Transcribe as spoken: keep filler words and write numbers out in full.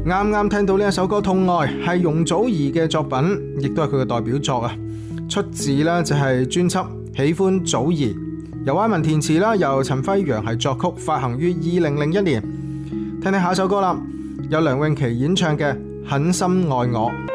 啱啱聽到呢一首歌《痛愛》，係容祖兒嘅作品，亦都係佢嘅代表作啊！出自呢就係專輯《喜歡祖兒》，由阿文填詞啦，由陳輝陽係作曲，發行於二零零一年。聽聽下首歌啦，有梁詠琪演唱嘅《狠心愛我》。